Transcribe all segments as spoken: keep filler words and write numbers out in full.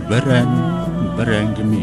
Bir ән, bir әңгіме.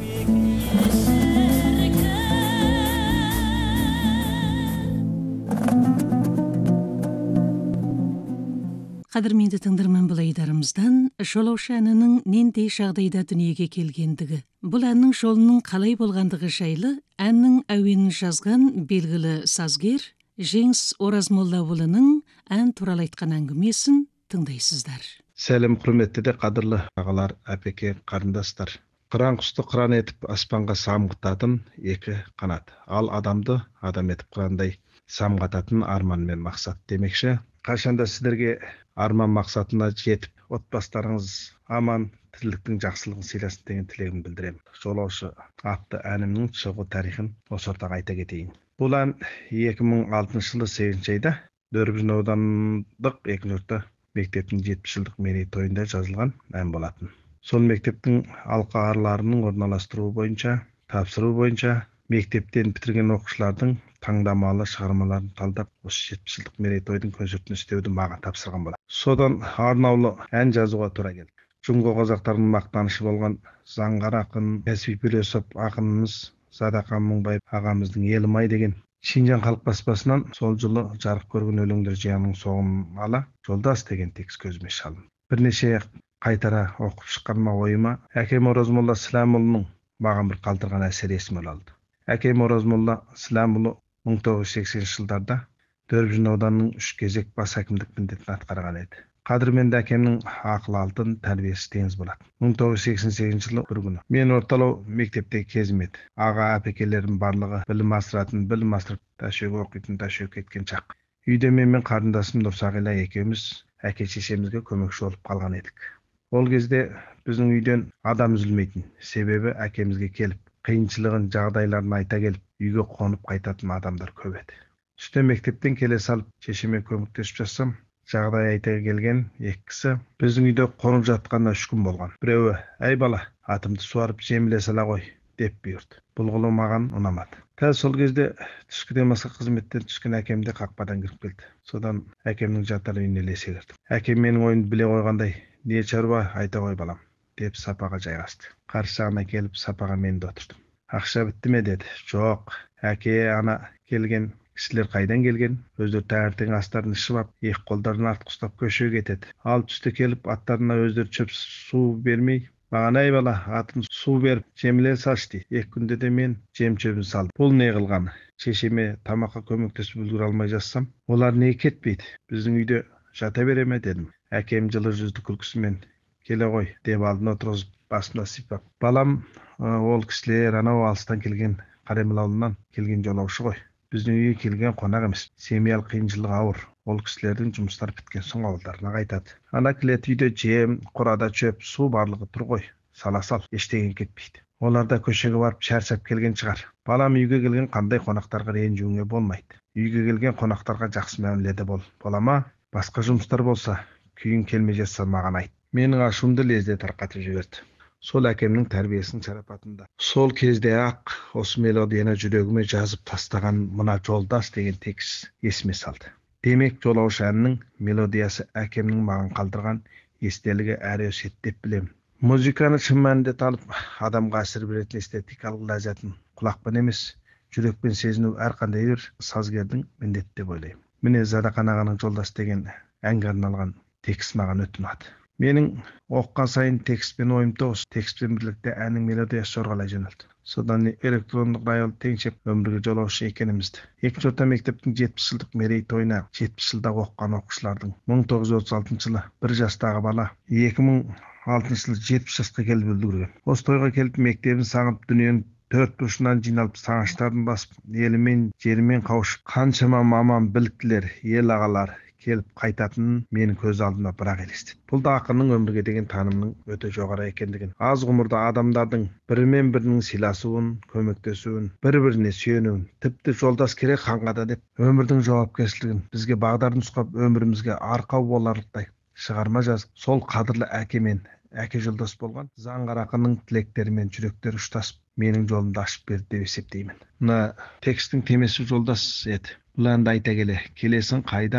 Қадірменді тыңдарман бұлайдарымыздан Жолаушы әнінің нендей жағдайда дүниеге келгендігі, бұл әннің жолының қалай болғандығы жайлы әннің әуенін жазған белгілі сазгер Жеңіс Оразмолдаұлының ән туралы айтқан әңгімесін тыңдайсыздар. Сәлем құрметті де қадірлі ағалар, әпеке, қарындастар. Қыран құсты қыран етіп аспанға самғататын екі қанат, ал адамды адам етіп қырандай самғататын арман мен мақсат демекші. Қашанда сіздерге арман мақсатына жетіп, отбасыларыңыз аман, тірліктің жақсылығын сыйласын деген тілегімді білдіремін. Жолаушы атты әнімнің шығу тарихын осы ортаға айта кетейін. Бұл ән екі мың алтыншы жылы сегізінші айда Дөрбіжін аудандық екінші орта мектептің жетпіс жылдық мерейтойында жазылған ән болатын. Сол мектептің алқа арларының орналастыруы бойынша, тапсыру бойынша мектептен бітірген оқушылардың таңдамалы шығармаларын талдап, осы жетпіс жылдық мерейтойдың концертін істеуді маған тапсырған болады. Содан арнаулы ән жазуға тура келді. Жұңго қазақтарының мақтанышы болған заңғар ақын, кәсіби философ ақынымыз Задақан Мыңбаев ағамыздың Елімай деген Шинжан халық баспасынан сол жылы жарық көрген өлеңдер жиынының соңын ала Жолдас деген текст көзіме шалынды. Бірнеше қайтара оқып шыққаныма ойыма әкем Оразмолда Сіләмұлының маған бір қалдырған әсері есіме алды. Әкем Оразмолда Сіләмұлы мың тоғыз жүз сексенінші жылдарда Дөрбіжін ауданының үш кезек бас әкімдік міндетін атқарған еді. Қадірменді әкемнің ақыл алтын, тәрбиесі теңіз болады. мың тоғыз жүз сексен сегізінші жылы бір күні мен орталау мектептегі кезім еді. Аға әпекелерім барлығы білім асыратын, білім асырып тәшеуге оқитын, тәшеуге кеткен шақ. Үйде мен мен қарындасым Нұрсағила екеуміз әке шешемізге көмекші болып қалған едік. Ол кезде біздің үйден адам үзілмейтін. Себебі әкемізге келіп, қиыншылығын, жағдайларын айта келіп, үйге қонып қайтатын адамдар көп еді. Түсте мектептен келе салып, шешеме көмектесіп жатсам, жағдай айта келген екі кісі біздің үйде қонып жатқанына үш күн болған. Біреуі, әй бала, атымды суарып жеміле сала ғой, деп бұйырды. Бұл ғылы маған ұнамады. Тәл сол кезде түскі демалысқа қызметтен түскен әкем де қақпадан кіріп келді. Содан әкемнің жатар үйіне ілесе кірдім. Әкем менің ойымды біле қойғандай, не шаруа айта ғой балам, деп сапаға жайғасты. Қарсы жағына келіп сапаға мен де отырдым. Ақша бітті ме деді. Жоқ, әке, ана келген кісілер қайдан келген? Өздері таңертең астарын ішіп ап, екі қолдарын артық ұстап көшеге кетеді. Ал түсте келіп аттарына өздері шөп су бермей, маған әй бала, атын су беріп жеміле салшы дейді. Екі күнде де мен жем шөбін салдым. Бұл не қылғаны? Шешеме тамаққа көмектесіп үлгере алмай жатсам, олар не кетпейді? Біздің үйде жата бере ме дедім. Әкем жылы жүзді күлкісімен келе ғой деп алдына отырғызып басымда сипап. Балам, ол кісілер анау алыстан келген Қареміл ауылынан келген жолаушы ғой. Біздің үйге келген қонақ емес. Семьялық қиыншылығы ауыр. Ол кісілердің жұмыстары біткен соң ауылдарына қайтады. Ана кілет үйде жем, қорада шөп, су барлығы тұр ғой. Сала сал, ештеңе кетпейді. Олар да көшеге барып шаршап келген шығар. Балам, үйге келген қандай қонақтарға ренжуіңе болмайды. Үйге келген қонақтарға жақсы мәміледе бол. Балама, басқа жұмыстар болса, күйің келмей жатса маған айт. Менің ашуымды лезде тарқатып жіберді. Сол әкемнің тәрбиесінің шарапатында. Сол кезде ақ осы мелодияны жүрегіме жазып тастаған мына Жолдас деген текст есіме салды. Демек, Жолаушы әнінің мелодиясы әкемнің маған қалдырған естелігі әрі өсиет деп білемін. Музыканы шын мәнінде талып, адамға әсер беретін эстетикалық ләззатын құлақпен емес, жүрекпен сезіну әрқандай бір сазгердің міндеті деп ойлаймын. Міне Задақан ағаның Жолдас деген әнге арналған текст маған өте ұнады. Менің оққан сайын текстпен ойым тоғыз, текстпен бірлікте әннің мелодиясы жорғалай жөнелді. Содан электрондық радионы теңшеп өмірге жолаушы екенімізді. Екінші орта мектептің жетпіс жылдық мерейтойына жетпіс жылда оқыған оқушылардың мың тоғыз жүз отыз алтыншы жылы бір жастағы бала екі мың алтыншы жылы жетпіс жасқа келіп үлгерген. Осы тойға келіп мектебін сағынып, дүниенің төрт бұрышынан жиналып, сағыныштарын басып, елімен, жерімен қауышып, қаншама маман біліктілер, ел ағалар келіп қайтатынын менің көз алдыма бірақ елестеді. Бұл да ақынның өмірге деген танымының өте жоғары екендігін, аз ғұмырда адамдардың бірімен бірінің сыйласуын, көмектесуін, бір-біріне сүйенуін, тіпті жолдас керек ханға да деп өмірдің жауапкершілігін бізге бағдар нұсқап, өмірімізге арқау боларлықтай шығарма жазып, сол қадірлі әкемен әке жолдас болған заңғар ақынның тілектерімен жүректері ұштасып, менің жолымды ашып берді деп есептеймін. Мына текстің темесі Жолдас еді. Бұл әнді айта келе, келесің қайдан,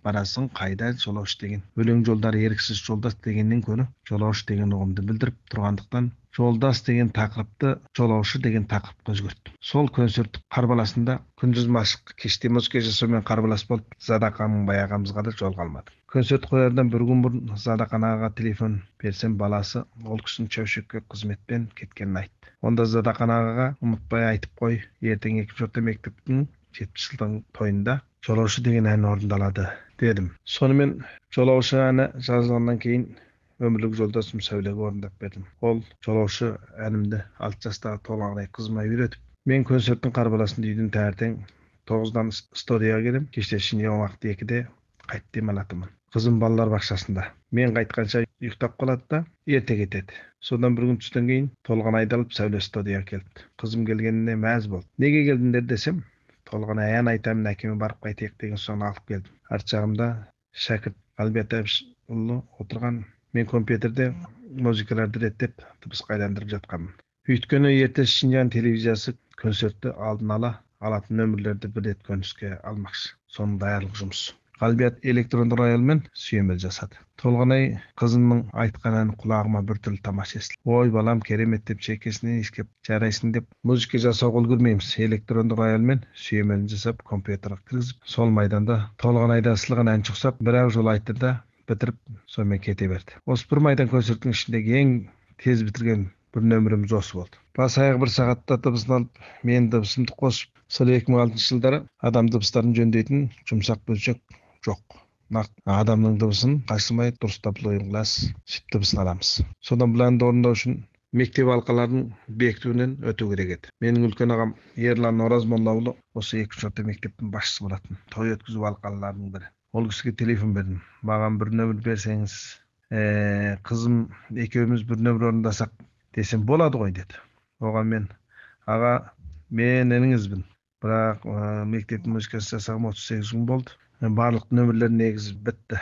барасың қайда жолаушы деген өлең жолдары еріксіз жолдас дегеннен көрі жолаушы деген ұғымды білдіріп тұрғандықтан жолдас деген тақырыпты жолаушы деген тақырыпқа өзгерттім. Сол концерт Қарбаласында күндіз машық кеште музыка жасаумен қарбалас болып Задақаның баяғамызға да жолға алмады. Концерт қоярдан бір күн бұрын Задақан ағаға телефон берсем, баласы ол кісінің Чаушекке қызметпен кеткенін айтты. Онда Задақан ағаға ұмытпай айтып қой, ертең екінші орта мектептің жетпіс жылдың тойында жолаушы деген ән орындалады дедім. Сонымен жолаушы әні жазылғаннан кейін өмірлік жолдасым Сәулеге орындап бердім. Ол жолаушы әнімді алты жастағы толғанай қызыма үйретіп, мен концерттің Қарбаласында үйден таңертең тоғыздан студияға келем, кеште шине уақыт екіде қайт демалатынмын. Қызым балалар бақшасында. Мен қайтқанша ұйықтап қалады да ерте кетеді. Содан бір күн түстен кейін Толғанай айдалып Сәуле студияға келді. Қызым келгеніне мәз болды. Неге келдіңдер десем, Толғанай ән айтамын, әкеме барып қайтайық деген соң алып келдім. Арт жағымда шәкірт Әлбетәбісұлы отырған. Мен компьютерде музыкаларды реттеп, дыбыс қайдандырып жатқанмын. Өйткені ертесі Шинжаң телевизиясы концертті алдын ала алатын нөмірлерді бір рет көрініске алмақшы. Соның даярлық жұмысы. Қалбият электронды роялмен сүйемел жасады. Толғанай қызымның айтқан әні құлағыма біртүрлі тамаша естілді. Ой балам керемет деп шекесінен иіскеп, жарайсың деп музыка жасауға үлгермейміз. Электронды роялмен сүйемелін жасап компьютерға кіргізіп, сол майданда Толғанайда ысылған ән шықсап, бір-ақ жол айтты да бітіріп, сонымен кете берді. Осы бір майдан концерттің ішіндегі ең тез бітірген бір нөміріміз осы болды. Бас аяғы бір сағатта дыбысын алып, мен дыбысымды қосып, сол екі мың алтыншы жылдары адам дыбыстарын жөндейтін жұмсақ бөлшек жоқ. Нақ адамның дыбысын қайсымай дұрыстап лойынғылас сүт дыбысын аламыз. Содан бұл әнді орындау үшін мектеп алқаларын бекітуінен өту керек еді. Менің үлкен ағам Ерлан Оразмоллаұлы осы екінші орта мектептің басшысы болатын. Той өткізу алқаларының бірі. Ол кісіге телефон бердім. Маған бір нөмір берсеңіз, ә, қызым екеуміз бір нөмір орындасақ десем болады ғой деді. Оған мен, аға, мен еніңізбін. Бірақ ә, мектептің музыкасы жасағым отыз сегіз күн болды. Барлық нөмірлер негізі бітті.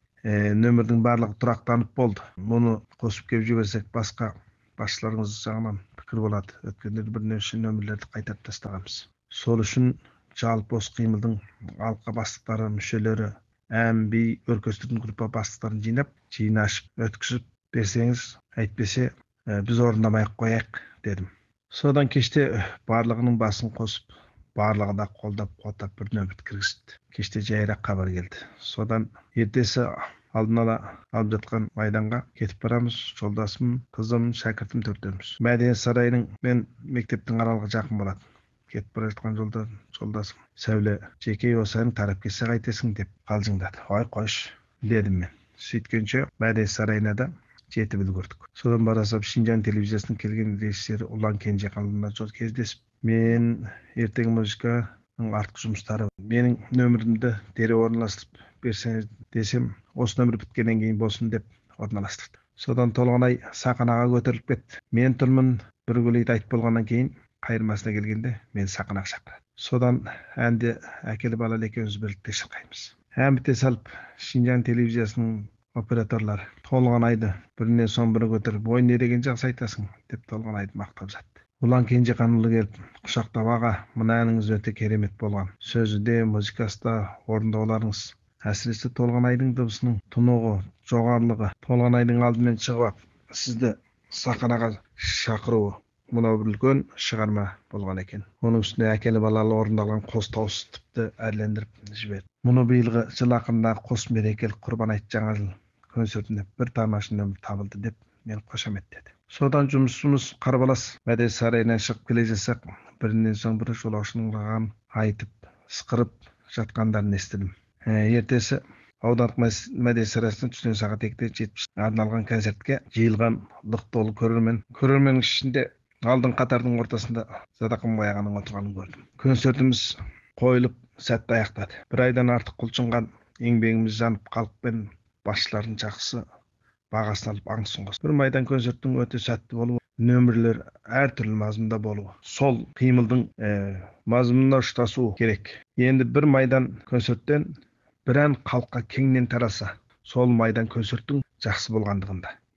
Ә, нөмірдің барлығы тұрақтанып болды. Мұны қосып кеп жіберсек басқа басшыларыңыз жағынан пікір болады. Өткенде бірнеше нөмірлерді қайтарып тастағанбыз. Сол үшін жалпы осы қимылдың алқа бастықтары, мүшелері, ән, би, оркестрдің группа бастықтарын жинап, жиын ашып, өткізіп берсеңіз, әйтпесе ә, біз орындамай қояйық дедім. Содан кеште барлығының басын қосып, барлығы да қолдап қотап бір нөмір кіргізді. Кеште жайырақ хабар келді. Содан ертесі алдын ала алып жатқан майданға кетіп барамыз. Жолдасым, қызым, шәкіртім төртеуміз. Мәдениет сарайының мен мектептің аралығы жақын болады. Кетіп бара жатқан жолда жолдасым Сәуле, жеке осының тарап кетсе қайтесің деп қалжыңдады. Ой қойш дедім мен. Сөйткенше Мәдениет сарайына да жетіп үлгердік. Содан барасап Шинжаң телевизиясының келген режиссері Ұлан Кенжеқанұлына жол кездесіп, мен ертең музыканың артқы жұмыстары менің нөмірімді дереу орналастырып берсеңіз десем, осы нөмір біткеннен кейін болсын деп орналастырды. Содан Толғанай сахнаға көтеріліп кетті. Мен тұрмын, бір гүлейді айтып болғаннан кейін қайырмасына келгенде мен сахнаға шақырады. Содан әнді әкеліп алалы екеуміз бірlikte шырқаймыз. Ән біте салып Шинжаң телевизиясының операторлары Толғанайды бірінен соң бірі көтеріп, ой не деген жақсы айтасың деп Толғанайды мақтап жатты. Ұлан Кенжеқанұлы келіп құшақтап, аға, мына әніңіз өте керемет болған. Сөзі де, музыкасы да, орындауларыңыз. Әсіресе Толғанайдың дыбысының тұнығы, жоғарылығы, Толғанайдың алдымен шығып сізді сахнаға шақыруы мынау бір үлкен шығарма болған екен. Оның үстіне әкелі балалы орындалған қос дауыс тіпті әрлендіріп жіберді. Мұны биылғы жыл ақырындағы қос мерекелік Құрбан айт жаңа жыл концертінде бір тамаша нөмір табылды деп мен қошаметтеді. Содан жұмысымыз Қарбалас Мәдениет сарайынан шығып келе жатсақ, бірінен соң бірі жолаушының лаған айтып, сықырып жатқандарын естідім. Ертесі аудандық Мәдениет сарайына түстен сағат екіде жетпіс арналған концертке жиылған лық толы көрермен. Көрерменнің ішінде алдың қатардың ортасында Задақан баяғаның отырғанын көрдім. Концертіміз қойылып сәтті аяқтады. Бір айдан артық құлшынған еңбегіміз жанып қалыппен басшылардың жақсы бағасын алып аңысын қосты. Бір майдан концерттің өте сәтті болуы, нөмірлер әртүрлі мазмұнда болуы, сол қимылдың ә, мазмұнына ұштасуы керек. Енді бір майдан концерттен бір ән халыққа кеңінен тараса, сол майдан концерттің жақсы болғандығында.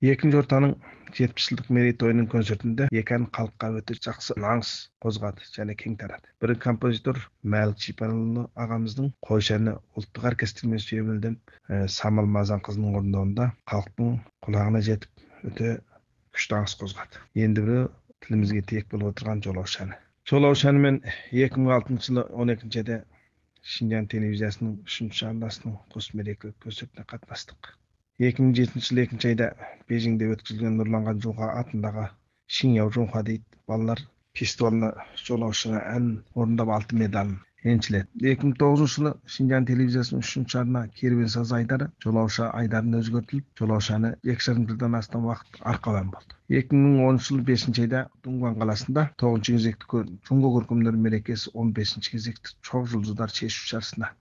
Екінші ортаның жетпіс жылдық мерейтойының концертінде екі ән халыққа өте жақсы аңыс қозғады және кең тарады. Бірі композитор Мәлік Шипанұлы ағамыздың қойшы әні ұлттық оркестрмен сүйемелденіп, Самал Мазанқызының орындауында халықтың құлағына жетіп өте күшті аңыс қозғады. Енді бірі тілімізге тиек болып отырған Жолаушы әні. Жолаушы әнімен екі мың алтыншы жылы он екінші айда Шинжаң телевизиясының үшінші арнасының қос мерекелік концертіне қатынастық. екі мың жетінші жылы екінші айда Бейжіңде өткізілген Нұрланған Жунха атындағы Шиняо Жунха дейді балалар фестивалына Жолаушы әнін орындап алтын медалін еншіледі. екі мың тоғызыншы жылы Шинжаң телевизиясының үшінші арна Керуен сазы айдары Жолаушы айдарын өзгертіліп, Жолаушы әні екі жарым жылдан астам уақыт арқалан болды. екі мың оныншы жылы бесінші айда Дунгуан қаласында тоғызыншы кезекті Жунго көркемдер мерекесі он бесінші кезекті чоқ жұлдыздар шешу жарысына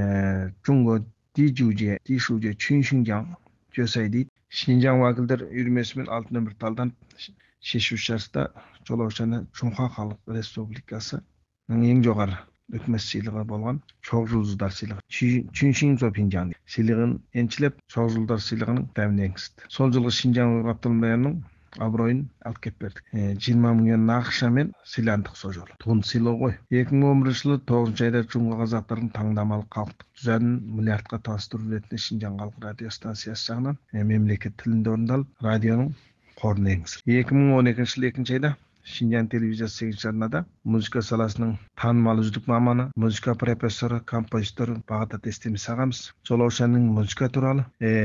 Жунго Дижуже Дишуже Чүншинжаң Жөсай дейді. Шинжаң уәкілдер үйірмесімен алтын өмір талдан шешу жарыста Жолаушы әні Жунха халық республикасы ең жоғары өкімет сыйлығы болған чоқ жұлдыздар сыйлығы Чүншинжо Пинжаң сыйлығын еншілеп, чоқ жұлдыздар сыйлығының дәмін енгізді. Сол жылғы Шинжаң Ғабдылмаянның абыройын алып кеп бердік. жиырма мың юан ақшамен сыйландық сол жолы. Туын сыйлау ғой. екі мың он бірінші жылы тоғызыншы айда Жунго қазақтарының таңдамалы халықтық түзәнін миллиардқа таныстыру ретінде Шинжаң халық радио станциясы жағынан мемлекет тілінде орындалып, радионың қорына енгізілді. екі мың он екінші жылы екінші айда Шинжаң телевизиясы сегізінші арнада музыка саласының танымал үздік маманы, музыка профессоры, композитор Бағдат Естемес ағамыз Жолаушы әнінің музыка туралы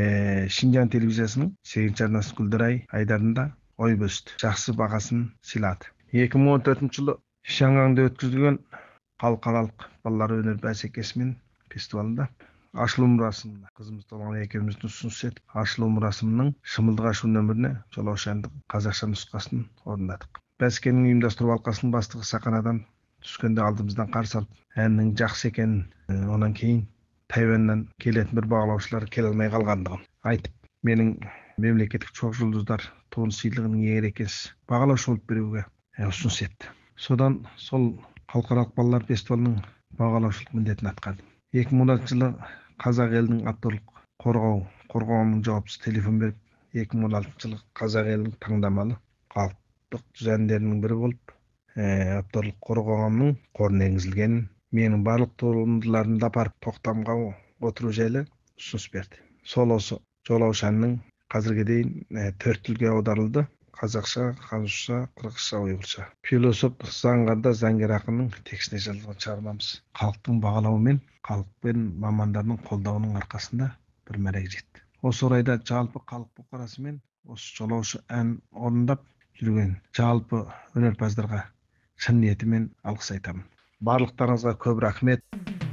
Шинжаң телевизиясының сегізінші арнасы Гүлдірай айдарында ой бөлісті. Жақсы бағасын сыйлады. екі мың он төртінші жылы Шаңғаңда өткізілген халықаралық балалар өнер бәсекесімен фестивалында ашылу мұрасымына қызымыз Толған екеуміздің ұсыныс етіп, ашылу мұрасымның шымылдық ашу нөміріне Жолаушы әндің қазақша нұсқасын орындадық. Бәсекенің ұйымдастыру алқасының бастығы Сақанадан түскенде алдымыздан қарсы алып, әннің жақсы екенін, онан кейін Тайваньнан келетін бір бағалаушылар келе алмай қалғандығын айтып, менің мемлекеттік чоқ жұлдыздар туын сыйлығының егер екенсіз бағалаушы болып беруге ұсыныс етті. Содан сол халықаралық балалар фестивалының бағалаушылық міндетін атқардым. екі мың он алтыншы жылы қазақ елінің авторлық қорғау қорғауының жауапсыз телефон беріп, екі мың он алтыншы жылы қазақ елінің таңдамалы халықтық түзәндерінің бірі болып, авторлық қорғауының қорына енгізілгенін, менің барлық туындыларымды апарып тоқтамға отыру жайлы ұсыныс берді. Сол осы Жолаушы әнінің қазірге дейін төрт тілге аударылды. Қазақша, қаншша, қырғызша, ұйғырша. Философ Заңғарда Заңгер ақынның текстіне жазылған шығармамыз халықтың бағалауымен, халық пен мамандардың қолдауының арқасында бір мәреге жетті. Осы орайда жалпы халық бұқарасымен осы Жолаушы ән орындап жүрген жалпы өнерпаздарға шын ниетіммен алғыс айтамын. Барлықтарыңызға көп рахмет.